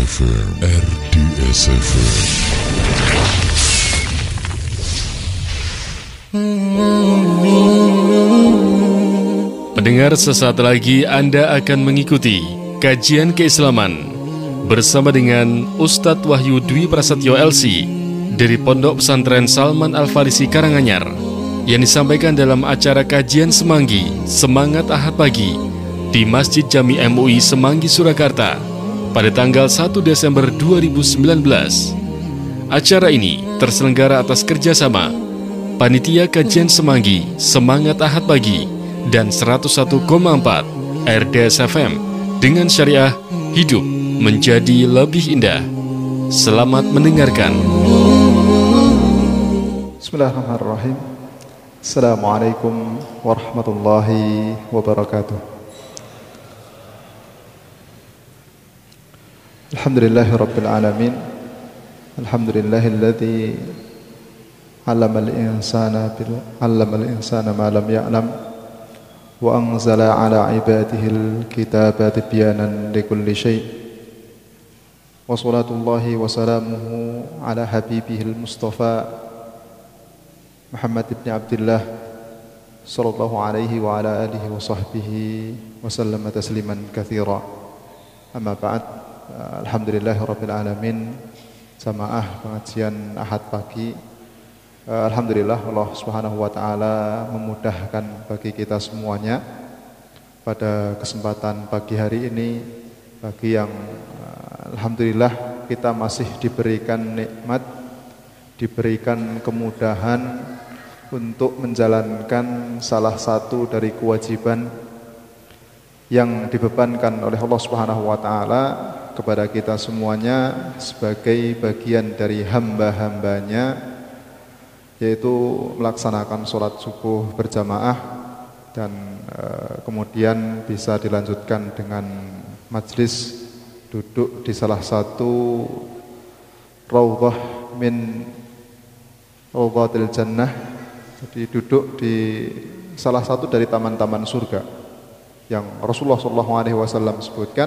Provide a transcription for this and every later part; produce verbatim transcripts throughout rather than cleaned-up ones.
F M, R D S F M. Pendengar, sesaat lagi Anda akan mengikuti kajian keislaman bersama dengan Ustadz Wahyu Dwi Prasetyo L C dari Pondok Pesantren Salman Al-Farisi Karanganyar, yang disampaikan dalam acara kajian Semanggi Semangat Ahad Pagi di Masjid Jami M U I Semanggi, Surakarta pada tanggal satu Desember dua ribu sembilan belas. Acara ini terselenggara atas kerjasama Panitia Kajian Semanggi Semangat Ahad Pagi dan seratus satu koma empat R D S F M dengan syariah hidup menjadi lebih indah. Selamat mendengarkan. Bismillahirrahmanirrahim. Assalamualaikum warahmatullahi wabarakatuh. Alhamdulillahi rabbil alamin. Alhamdulillahilladzi 'allamal insana bil 'allamal insana ma lam ya'lam wa anzala 'ala 'ibadihil kitaba tibyanan likulli syai'. Wa salatullahi wa salamuhu 'ala habibihil mustafa Muhammad ibn Abdullah sallallahu alaihi wa ala alihi wa sahbihi wa sallama tasliman katsira. Amma ba'd. Alhamdulillahirabbil alamin. Jamaah pengajian Ahad pagi, alhamdulillah Allah Subhanahu wa taala memudahkan bagi kita semuanya pada kesempatan pagi hari ini, bagi yang alhamdulillah kita masih diberikan nikmat, diberikan kemudahan untuk menjalankan salah satu dari kewajiban yang dibebankan oleh Allah Subhanahu wa taala kepada kita semuanya sebagai bagian dari hamba-hambanya, yaitu melaksanakan sholat subuh berjamaah dan e, kemudian bisa dilanjutkan dengan majlis duduk di salah satu raudhah min raudhatil jannah, jadi duduk di salah satu dari taman-taman surga yang Rasulullah shallallahu alaihi wasallam sebutkan,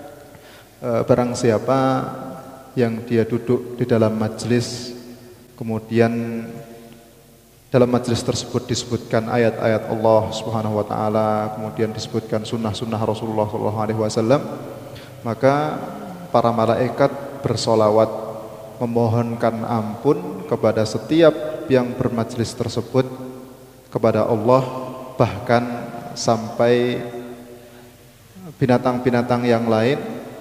e, barang siapa yang dia duduk di dalam majlis, kemudian dalam majlis tersebut disebutkan ayat-ayat Allah Subhanahu wa taala, kemudian disebutkan sunnah-sunnah Rasulullah shallallahu alaihi wasallam, maka para malaikat bersolawat memohonkan ampun kepada setiap yang bermajlis tersebut kepada Allah, bahkan sampai binatang-binatang yang lain,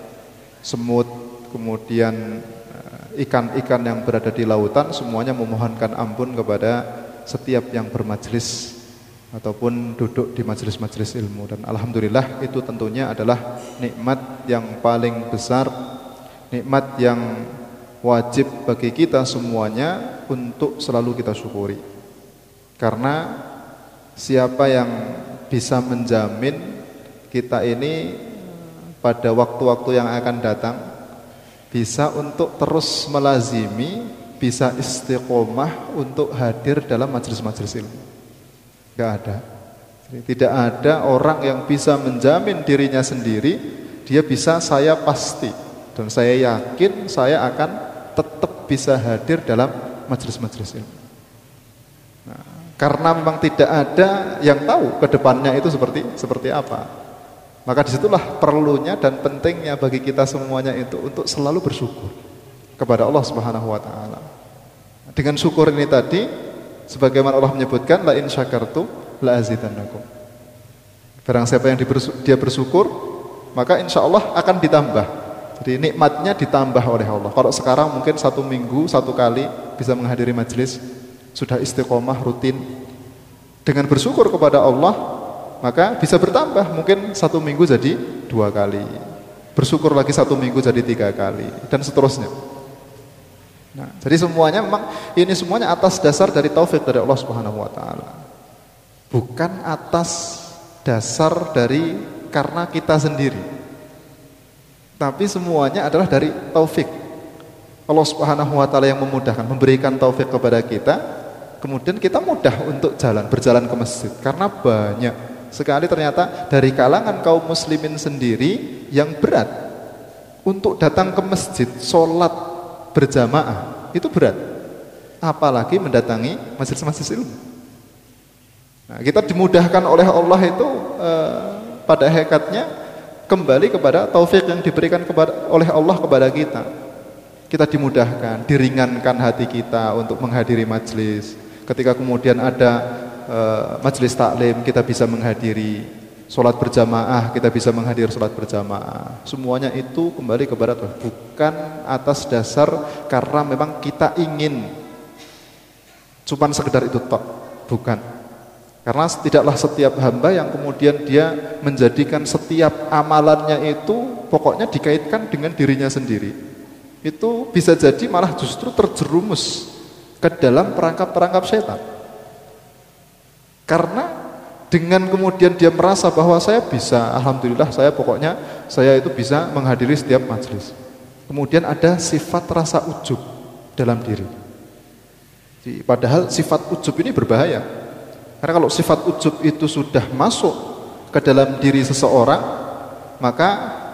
semut, kemudian ikan-ikan yang berada di lautan, semuanya memohonkan ampun kepada setiap yang bermajlis ataupun duduk di majlis-majlis ilmu. Dan alhamdulillah itu tentunya adalah nikmat yang paling besar, nikmat yang wajib bagi kita semuanya untuk selalu kita syukuri. Karena siapa yang bisa menjamin kita ini pada waktu-waktu yang akan datang bisa untuk terus melazimi, bisa istiqomah untuk hadir dalam majelis-majelis ilmu? Gak ada. Tidak ada orang yang bisa menjamin dirinya sendiri, dia bisa, saya pasti dan saya yakin saya akan tetap bisa hadir dalam majelis-majelis ilmu. Nah, karena memang tidak ada yang tahu ke depannya itu seperti seperti apa. Maka disitulah perlunya dan pentingnya bagi kita semuanya itu untuk selalu bersyukur kepada Allah Subhanahu wa taala. Dengan syukur ini tadi, sebagaimana Allah menyebutkan, la in syakartum la azidannakum. Barang siapa yang dia bersyukur, maka insya Allah akan ditambah. Jadi nikmatnya ditambah oleh Allah. Kalau sekarang mungkin satu minggu satu kali bisa menghadiri majelis, sudah istiqomah rutin, dengan bersyukur kepada Allah, maka bisa bertambah, mungkin satu minggu jadi dua kali, bersyukur lagi satu minggu jadi tiga kali, dan seterusnya. Nah, jadi semuanya memang ini semuanya atas dasar dari taufik dari Allah Subhanahu wa taala. Bukan atas dasar dari karena kita sendiri. Tapi semuanya adalah dari taufik Allah Subhanahu wa taala yang memudahkan, memberikan taufik kepada kita, kemudian kita mudah untuk jalan, berjalan ke masjid. Karena banyak sekali ternyata dari kalangan kaum muslimin sendiri yang berat untuk datang ke masjid, sholat berjamaah itu berat. Apalagi mendatangi majelis-majelis ilmu. Nah, kita dimudahkan oleh Allah itu eh, pada hakikatnya kembali kepada taufik yang diberikan kepada, oleh Allah kepada kita. Kita dimudahkan, diringankan hati kita untuk menghadiri majelis. Ketika kemudian ada eh, majelis taklim, kita bisa menghadiri. Sholat berjamaah, kita bisa menghadiri sholat berjamaah. Semuanya itu kembali kepada Tuhan, bukan atas dasar karena memang kita ingin cuman sekedar itu tok, bukan. Karena tidaklah setiap hamba yang kemudian dia menjadikan setiap amalannya itu pokoknya dikaitkan dengan dirinya sendiri. Itu bisa jadi malah justru terjerumus ke dalam perangkap-perangkap setan. Karena dengan kemudian dia merasa bahwa saya bisa, alhamdulillah saya pokoknya saya itu bisa menghadiri setiap majelis. Kemudian ada sifat rasa ujub dalam diri. Padahal sifat ujub ini berbahaya. Karena kalau sifat ujub itu sudah masuk ke dalam diri seseorang, maka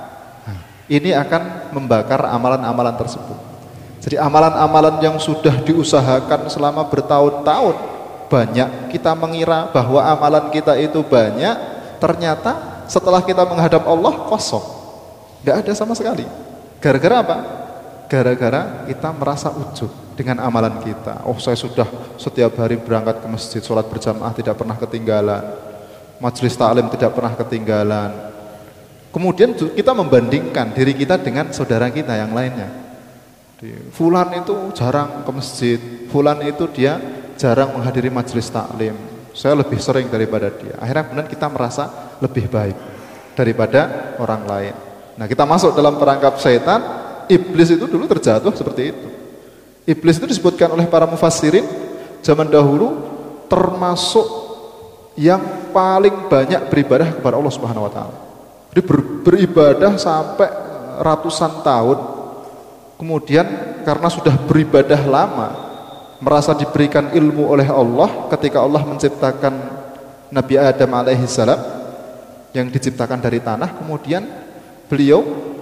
ini akan membakar amalan-amalan tersebut. Jadi amalan-amalan yang sudah diusahakan selama bertahun-tahun, banyak kita mengira bahwa amalan kita itu banyak, ternyata setelah kita menghadap Allah kosong, nggak ada sama sekali. Gara-gara apa? Gara-gara kita merasa ujub dengan amalan kita. Oh, saya sudah setiap hari berangkat ke masjid, sholat berjamaah tidak pernah ketinggalan, majelis taklim tidak pernah ketinggalan. Kemudian kita membandingkan diri kita dengan saudara kita yang lainnya. Fulan itu jarang ke masjid, fulan itu dia jarang menghadiri majelis taklim, saya lebih sering daripada dia. Akhirnya kemudian kita merasa lebih baik daripada orang lain. Nah, kita masuk dalam perangkap setan. Iblis itu dulu terjatuh seperti itu. Iblis itu disebutkan oleh para mufassirin zaman dahulu termasuk yang paling banyak beribadah kepada Allah Subhanahu wa taala. Dia ber, beribadah sampai ratusan tahun. Kemudian karena sudah beribadah lama, merasa diberikan ilmu oleh Allah ketika Allah menciptakan Nabi Adam alaihissalam yang diciptakan dari tanah. Kemudian beliau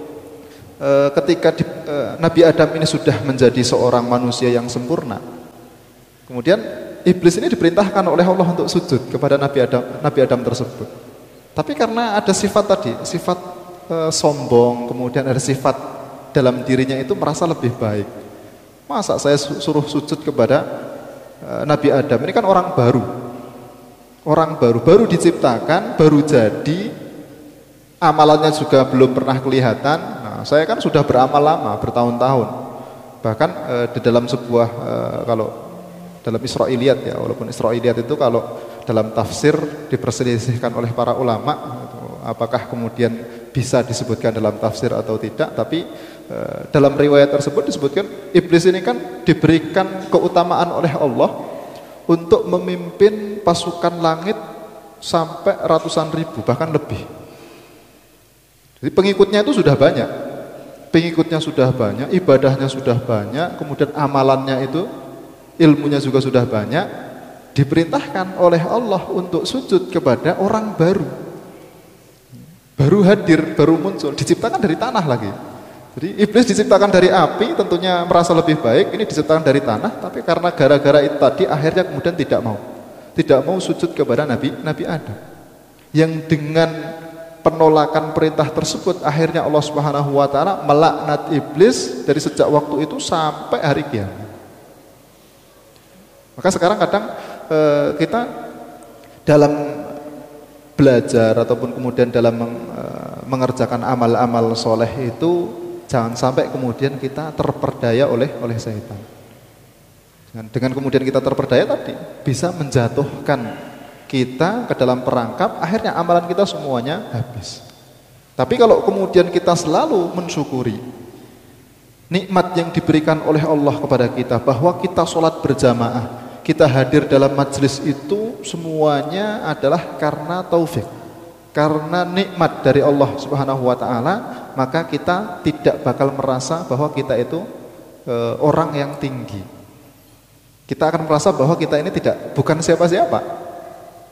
e, ketika di, e, Nabi Adam ini sudah menjadi seorang manusia yang sempurna, kemudian iblis ini diperintahkan oleh Allah untuk sujud kepada Nabi Adam, Nabi Adam tersebut. Tapi karena ada sifat tadi, sifat e, sombong, kemudian ada sifat dalam dirinya itu merasa lebih baik. Masa saya suruh sujud kepada uh, Nabi Adam? Ini kan orang baru. Orang baru, baru diciptakan, baru jadi, amalannya juga belum pernah kelihatan. Nah, saya kan sudah beramal lama, bertahun-tahun. Bahkan uh, di dalam sebuah uh, kalau dalam Israiliyat ya, walaupun Israiliyat itu kalau dalam tafsir diperselisihkan oleh para ulama, apakah kemudian bisa disebutkan dalam tafsir atau tidak, tapi dalam riwayat tersebut disebutkan iblis ini kan diberikan keutamaan oleh Allah untuk memimpin pasukan langit sampai ratusan ribu, bahkan lebih. Jadi pengikutnya itu sudah banyak, pengikutnya sudah banyak, ibadahnya sudah banyak, kemudian amalannya itu, ilmunya juga sudah banyak. Diperintahkan oleh Allah untuk sujud kepada orang baru, baru hadir, baru muncul, diciptakan dari tanah lagi. Jadi iblis diciptakan dari api, tentunya merasa lebih baik. Ini diciptakan dari tanah, tapi karena gara-gara itu tadi akhirnya kemudian tidak mau, tidak mau sujud kepada Nabi Nabi Adam. Yang dengan penolakan perintah tersebut, akhirnya Allah Subhanahu wa taala melaknat iblis dari sejak waktu itu sampai hari kiamat. Maka sekarang kadang eh, kita dalam belajar ataupun kemudian dalam meng, eh, mengerjakan amal-amal soleh itu jangan sampai kemudian kita terperdaya oleh oleh setan. Dan dengan kemudian kita terperdaya tadi bisa menjatuhkan kita ke dalam perangkap, akhirnya amalan kita semuanya habis. Tapi kalau kemudian kita selalu mensyukuri nikmat yang diberikan oleh Allah kepada kita, bahwa kita sholat berjamaah, kita hadir dalam majelis itu semuanya adalah karena taufik, karena nikmat dari Allah Subhanahu wa taala, maka kita tidak bakal merasa bahwa kita itu e, orang yang tinggi. Kita akan merasa bahwa kita ini tidak bukan siapa-siapa.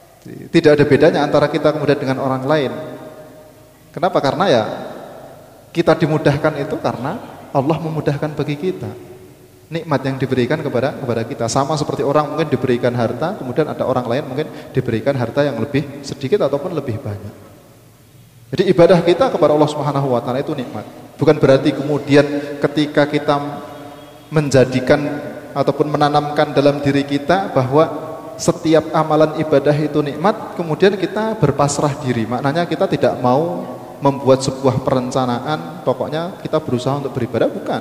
Tidak ada bedanya antara kita kemudian dengan orang lain. Kenapa? Karena ya Kita dimudahkan itu karena Allah memudahkan bagi kita. Nikmat yang diberikan kepada kepada kita sama seperti orang mungkin diberikan harta, kemudian ada orang lain mungkin diberikan harta yang lebih sedikit ataupun lebih banyak. Jadi ibadah kita kepada Allah Subhanahu wa taala itu nikmat. Bukan berarti kemudian ketika kita menjadikan ataupun menanamkan dalam diri kita bahwa setiap amalan ibadah itu nikmat, kemudian kita berpasrah diri. Maknanya kita tidak mau membuat sebuah perencanaan, pokoknya kita berusaha untuk beribadah, bukan.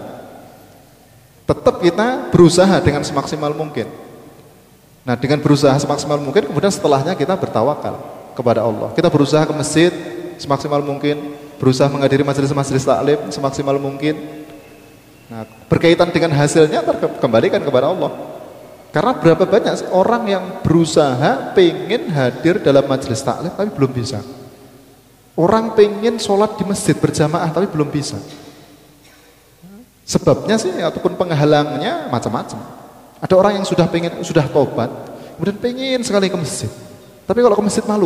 Tetap kita berusaha dengan semaksimal mungkin. Nah, dengan berusaha semaksimal mungkin, kemudian setelahnya kita bertawakal kepada Allah. Kita berusaha ke masjid semaksimal mungkin, berusaha menghadiri majelis-majelis taklim semaksimal mungkin. Nah, berkaitan dengan hasilnya terkembalikan kepada Allah. Karena berapa banyak orang yang berusaha pengen hadir dalam majelis taklim tapi belum bisa. Orang pengen sholat di masjid berjamaah tapi belum bisa. Sebabnya sih ataupun penghalangnya macam-macam. Ada orang yang sudah pengen, sudah tobat, kemudian pengen sekali ke masjid. Tapi kalau ke masjid malu.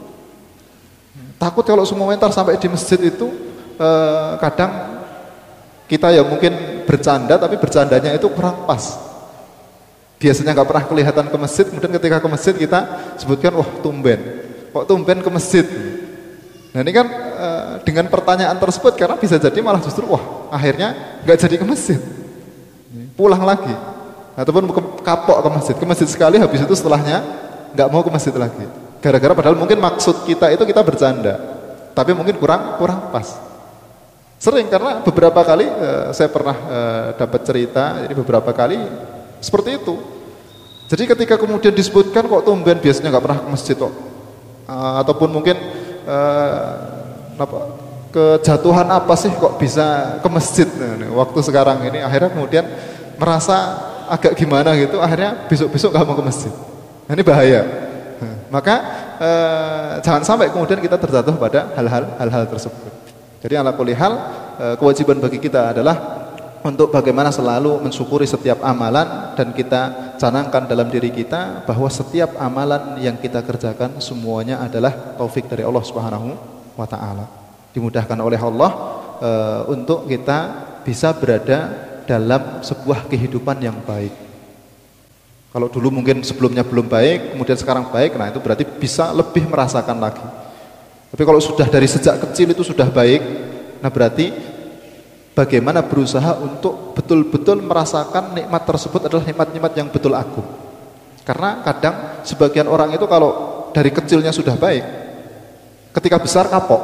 Takut kalau semua mentar sampai di masjid itu eh, kadang kita ya mungkin bercanda tapi bercandanya itu kurang pas. Biasanya nggak pernah kelihatan ke masjid, kemudian ketika ke masjid kita sebutkan, wah tumben, kok tumben ke masjid. Nah ini kan e, dengan pertanyaan tersebut karena bisa jadi malah justru wah akhirnya nggak jadi ke masjid, pulang lagi, ataupun kapok ke masjid, ke masjid sekali habis itu setelahnya nggak mau ke masjid lagi. Gara-gara padahal mungkin maksud kita itu kita bercanda, tapi mungkin kurang kurang pas. Sering karena beberapa kali e, saya pernah e, dapat cerita, jadi beberapa kali seperti itu. Jadi ketika kemudian disebutkan kok tumben biasanya nggak pernah ke masjid kok, e, ataupun mungkin Uh, apa, kejatuhan apa sih kok bisa ke masjid nah, waktu sekarang ini, akhirnya kemudian merasa agak gimana gitu, akhirnya besok-besok gak mau ke masjid. Nah, ini bahaya. Nah, maka uh, jangan sampai kemudian kita terjatuh pada hal-hal hal-hal tersebut. Jadi ala kulli hal, uh, kewajiban bagi kita adalah untuk bagaimana selalu mensyukuri setiap amalan dan kita canangkan dalam diri kita bahwa setiap amalan yang kita kerjakan semuanya adalah taufik dari Allah Subhanahu wa taala. Dimudahkan oleh Allah e, untuk kita bisa berada dalam sebuah kehidupan yang baik. Kalau dulu mungkin sebelumnya belum baik, kemudian sekarang baik, nah itu berarti bisa lebih merasakan lagi. Tapi kalau sudah dari sejak kecil itu sudah baik, nah berarti bagaimana berusaha untuk betul-betul merasakan nikmat tersebut adalah nikmat-nikmat yang betul agung. Karena kadang sebagian orang itu kalau dari kecilnya sudah baik, ketika besar kapok.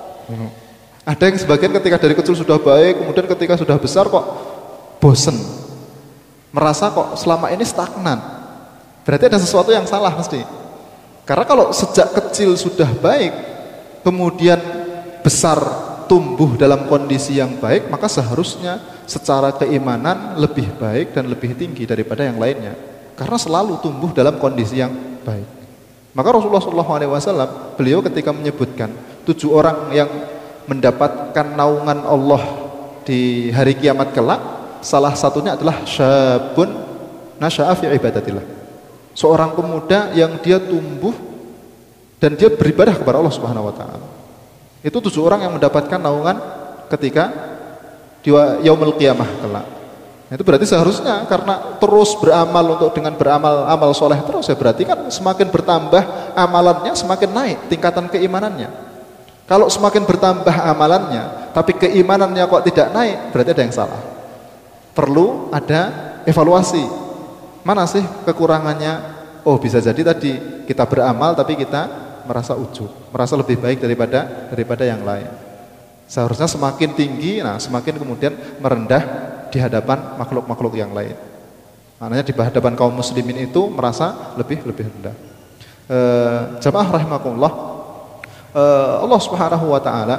Ada yang sebagian ketika dari kecil sudah baik, kemudian ketika sudah besar kok bosen, merasa kok selama ini stagnan. Berarti ada sesuatu yang salah mesti. Karena kalau sejak kecil sudah baik, kemudian besar tumbuh dalam kondisi yang baik, maka seharusnya secara keimanan lebih baik dan lebih tinggi daripada yang lainnya. Karena selalu tumbuh dalam kondisi yang baik. Maka Rasulullah shallallahu alaihi wasallam beliau ketika menyebutkan tujuh orang yang mendapatkan naungan Allah di hari kiamat kelak, salah satunya adalah syabun nasya'a fi ibadatillah. Seorang pemuda yang dia tumbuh dan dia beribadah kepada Allah Subhanahu wa taala. Itu tujuh orang yang mendapatkan naungan ketika di yaumul qiyamah kelak. Itu berarti seharusnya karena terus beramal untuk dengan beramal amal soleh terus ya, berarti kan semakin bertambah amalannya semakin naik tingkatan keimanannya. Kalau semakin bertambah amalannya tapi keimanannya kok tidak naik, berarti ada yang salah. Perlu ada evaluasi. Mana sih kekurangannya? Oh bisa jadi tadi kita beramal tapi kita merasa ujub, merasa lebih baik daripada daripada yang lain. Seharusnya semakin tinggi, nah semakin kemudian merendah di hadapan makhluk-makhluk yang lain. Maknanya di hadapan kaum muslimin itu merasa lebih lebih rendah. E, jamaah rahimakumullah, e, Allah Subhanahu wa taala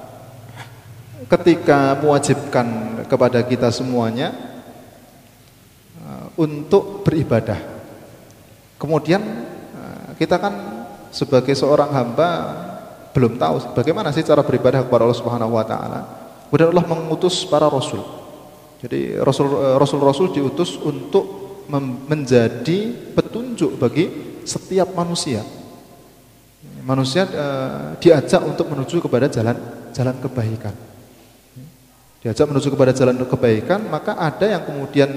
ketika mewajibkan kepada kita semuanya e, untuk beribadah. Kemudian e, kita kan sebagai seorang hamba belum tahu bagaimana sih cara beribadah kepada Allah Subhanahu wa taala. Kemudian Allah mengutus para rasul. Jadi rasul rasul-rasul diutus untuk menjadi petunjuk bagi setiap manusia. Manusia e, diajak untuk menuju kepada jalan jalan kebaikan. diajak menuju kepada jalan kebaikan, maka ada yang kemudian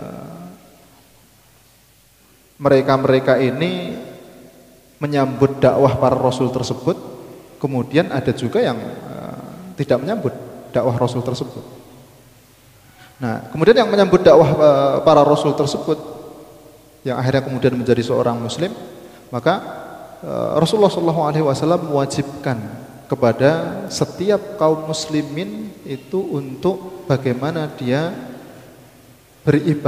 mereka-mereka ini menyambut dakwah para rasul tersebut, kemudian ada juga yang uh, tidak menyambut dakwah rasul tersebut. Nah, kemudian yang menyambut dakwah uh, para rasul tersebut, yang akhirnya kemudian menjadi seorang muslim, maka Rasulullah shallallahu alaihi wasallam mewajibkan kepada setiap kaum muslimin itu untuk bagaimana dia beribadah